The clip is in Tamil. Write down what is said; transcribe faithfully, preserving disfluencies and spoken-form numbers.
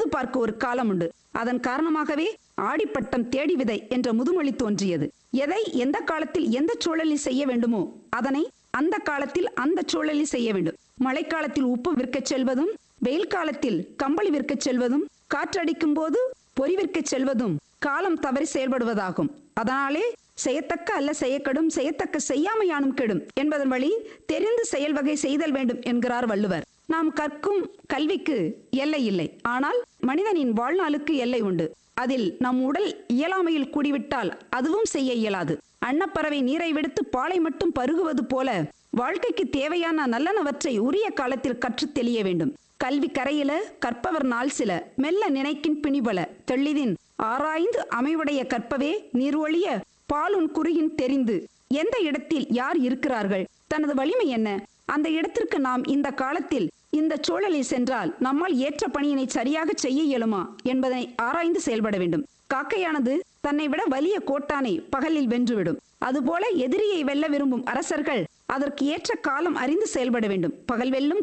பழுது பார்க்க ஒரு காலம் உண்டு. அதன் காரணமாகவே ஆடிப்பட்டம் தேடி விதை என்ற முதுமொழி தோன்றியது. எதை எந்த காலத்தில் எந்த சூழலில் செய்ய வேண்டுமோ அதனை அந்த காலத்தில் அந்த சூழலில் செய்ய வேண்டும். மழைக்காலத்தில் உப்பு விற்கச் செல்வதும், வெயில் காலத்தில் கம்பளி விற்கச் செல்வதும், காற்றடிக்கும் போது பொறி விற்கச் செல்வதும் காலம் தவறி செயல்படுவதாகும். அதனாலே செய்யத்தக்க அல்ல செய்யக்கெடும், செய்யத்தக்க செய்யாமையானும் கெடும் என்பதன் வழி தெரிந்து செயல் வகை செய்தல் வேண்டும் என்கிறார் வள்ளுவர். நாம் கற்கும் கல்விக்கு எல்லை இல்லை, ஆனால் மனிதனின் வாழ்நாளுக்கு எல்லை உண்டு. அதில் நம் உடல் இயலாமையில் கூடிவிட்டால் அதுவும் செய்ய இயலாது. அன்னப்பறவை நீரை விடுத்து பாலை மட்டும் பருகுவது போல வாழ்க்கைக்கு தேவையான நல்லனவற்றை உரிய காலத்தில் கற்றுத் தெளிய வேண்டும். கல்வி கரையில கற்பவர் நாள் சில, மெல்ல நினைக்கின் பிணிபல தெள்ளிதின் ஆராய்ந்து அமைவுடைய கற்பவே நீர் ஒழிய பாலுன் குறுகின் தெரிந்து. எந்த இடத்தில் யார் இருக்கிறார்கள், தனது வலிமை என்ன, அந்த இடத்திற்கு நாம் இந்த காலத்தில் இந்த சூழலில் சென்றால் நம்மால் ஏற்ற பணியினை சரியாக செய்ய இயலுமா என்பதை ஆராய்ந்து செயல்பட வேண்டும். காக்கையானது தன்னை விட வலிய கோட்டானை பகலில் வென்றுவிடும். அதுபோல எதிரியை வெல்ல விரும்பும் அரசர்கள் அதற்கு ஏற்ற காலம் அறிந்து செயல்பட வேண்டும். பகல் வெல்லும்